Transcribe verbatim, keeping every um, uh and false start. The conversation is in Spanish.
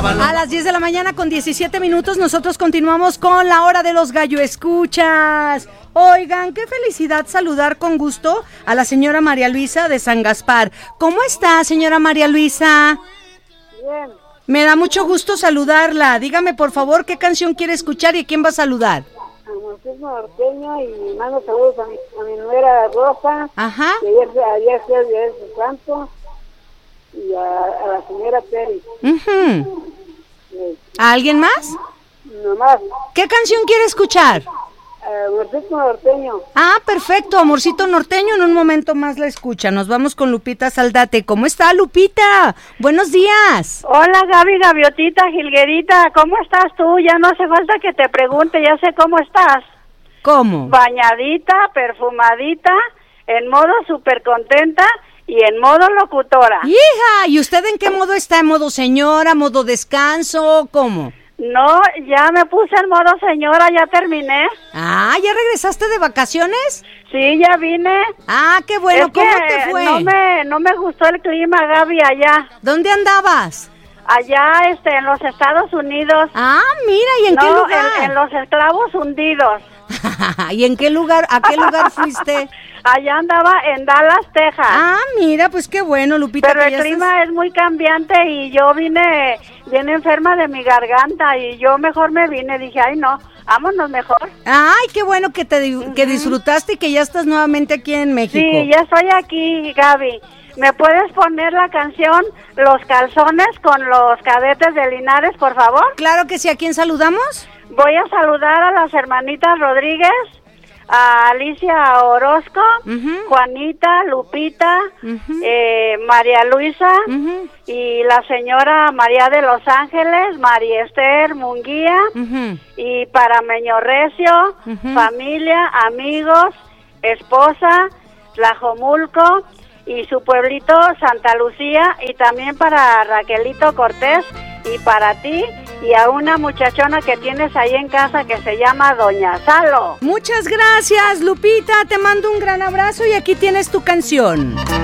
A las diez de la mañana con diecisiete minutos nosotros continuamos con la hora de los gallo escuchas. Oigan, qué felicidad saludar con gusto a la señora María Luisa de San Gaspar. ¿Cómo está, señora María Luisa? Bien. Me da mucho gusto saludarla. Dígame, por favor, qué canción quiere escuchar y a quién va a saludar. Amorcito Norteño, y mando saludos a mi, a mi nuera Rosa. Ajá. Que ayer, ayer fue el día de su santo. Y a, a la señora Peri. Uh-huh. Eh, ¿A alguien más? nomás. ¿Qué canción quiere escuchar? Amorcito Norteño. Ah, perfecto, Amorcito Norteño. En un momento más la escucha. Nos vamos con Lupita Saldate. ¿Cómo está, Lupita? Buenos días. Hola, Gaby Gaviotita, Jilguerita. ¿Cómo estás tú? Ya no hace falta que te pregunte, ya sé cómo estás. ¿Cómo? Bañadita, perfumadita, en modo súper contenta y en modo locutora. ¡Hija! ¿Y usted en qué modo está? ¿En modo señora, modo descanso? ¿Cómo? No, ya me puse en modo señora, ya terminé. Ah, ¿ya regresaste de vacaciones? Sí, ya vine. Ah, qué bueno. Es ¿Cómo que te fue? No me, no me gustó el clima, Gaby, allá. ¿Dónde andabas? Allá, este, en los Estados Unidos. Ah, mira, ¿y en no, qué lugar? En, en los esclavos hundidos. ¿Y en qué lugar? ¿A qué lugar fuiste? Allá andaba en Dallas, Texas. Ah, mira, pues qué bueno, Lupita. Pero el ya clima estás... es muy cambiante y yo vine bien enferma de mi garganta y yo mejor me vine, dije, ay no, vámonos mejor. Ay, qué bueno que te di- que disfrutaste y que ya estás nuevamente aquí en México. Sí, ya estoy aquí, Gaby. ¿Me puedes poner la canción Los Calzones con los Cadetes de Linares, por favor? Claro que sí. ¿A quién saludamos? Voy a saludar a las hermanitas Rodríguez, a Alicia Orozco, Uh-huh. Juanita, Lupita, Uh-huh. eh, María Luisa, Uh-huh. y la señora María de Los Ángeles, María Esther Munguía, Uh-huh. y para Meño Recio, Ujú. familia, amigos, esposa, Tlajomulco y su pueblito Santa Lucía, y también para Raquelito Cortés y para ti y a una muchachona que tienes ahí en casa que se llama Doña Salo. Muchas gracias, Lupita. Te mando un gran abrazo y aquí tienes tu canción.